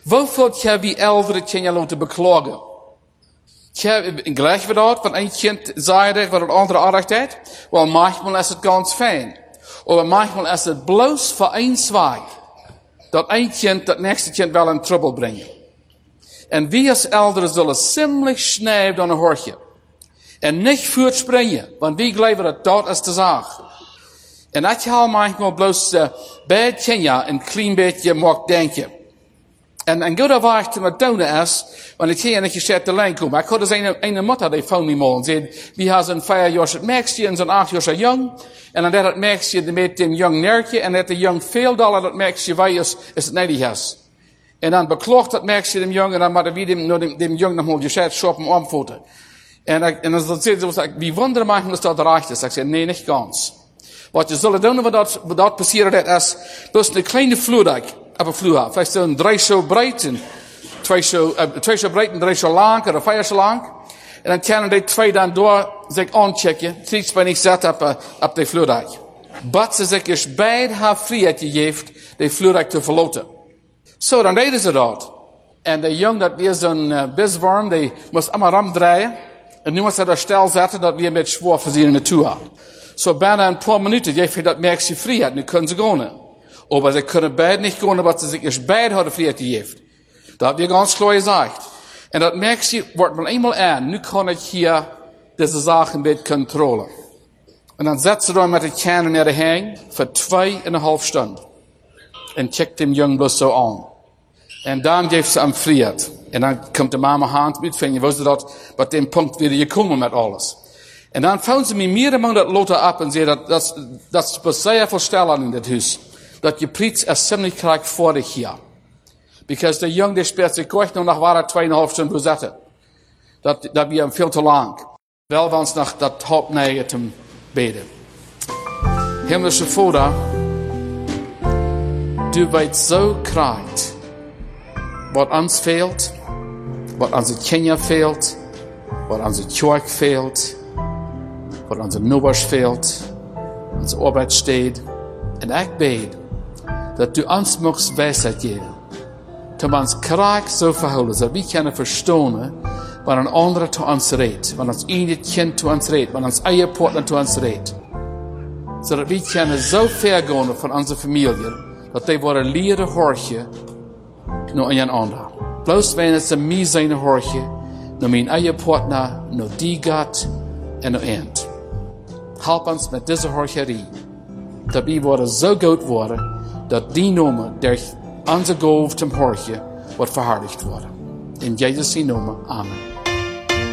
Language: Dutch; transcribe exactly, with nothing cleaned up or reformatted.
Hoeveel keer wie oudere kinderen laten beklagen? Gleich wie dat, van een kind zei wat het andere aandacht heeft. Wel, manchmal is het ganz fijn. Of manchmal is het bloos voor een zwaai. Dat een kind dat nächste kind wel in trouble brengen. En wie als ouderen zullen ziemlich snel dan een hoortje. En niet voortspringen, want wie geloven dat dat is de zaak. En dat je al manchmal bloos uh, bij het kindje een klein beetje mag denken. En een goede weg te met doen is, want ik zie niet gezegd de lijn komen. Ik had dus een, een moeder die van me mal en zei, wie has een vijf jaar het meisje en zo'n acht jaar jong. En dan dat het meisje met een jong nertje en dat de jong veel dollar dat meisje wij is, is het niet has. En dan beklaagt dat meisje dem jong en dan moet wie dem, dem, dem jong nog mal gezegd shoppen omvoeten. En, en dan zei ze, wie wonderen manchmal is dat recht is. Ik zei, nee, niet ganz. Wat je zullen doen, wat dat, wat dat passiert is, dat is een kleine vloerdijk. Op een vloer. Vielleicht zo'n drie zo breed en twee zo, uh, twee zo breed en drie zo lang, of vijf zo lang. En dan kunnen die twee dan door zich aanchecken, steeds bij niet zet op, uh, op de vloerdijk. Wat ze zich is beide haar vrijheid geeft, de vloerdijk te verlaten. Zo, dan deden ze dat. En de jong, dat weer zo'n uh, bisworm, die moest allemaal ramdraaien. En nu moest hij daar stil zetten, dat weer met zwaar voor zijn naartoe had. Zo bijna een paar minuten, geeft hij dat merkje vrijheid, nu kunnen ze gaan. Aber sie können beide nicht gehen, aber sie sich erst beide hadden vrijheid gegeven. Dat heb je ganz klar gezegd. En dat merkt je, wordt man eenmaal aan. Nu kan ik hier deze zaken met controle. En dan zet ze dan met de kanen naar de hang voor twee en een half stunden. En checkt dem jong bloos zo aan. En dan geeft ze hem vrijheid. En dan komt de mama hand met van je wist dat, wat dem punt weer je komen met alles. En dan vonden ze me meer among dat loten op en zeiden dat, dat, dat is zeer voorstellen in dit huis. Dat je preets is ziemlich krijgt voor dich hier. Because de jong die speelt zich kort nog waar tweeënhalf stunden bezetten. Dat, dat we hem veel te lang. Wel wens nog dat hoop nee te beden. Himmlische Vader, du weet zo krijgt wat ons fehlt, wat onze kinderen fehlt, wat onze kerk fehlt, wat onze nubers fehlt, onze arbeid steht. En ik bid dat u ons mocht wijsheid geven. Dat we ons kracht zo verhouden, dat we kunnen verstaan wat een ander te ons redt, wat ons eigen kind te ons redt, wat ons eigen partner te ons redt. Zodat we kunnen zo ver gaan van onze familie, dat die worden leren hoortje naar een ander. Bloos wanneer ze mij zijn hoortje, naar mijn eigen partner, naar die gaat en naar eind. Help ons met deze hoortjerie. Dat we worden zo goed worden, dat die naam der onze golf zum Horche wordt verhardigd worden. In Jezus' naam, amen.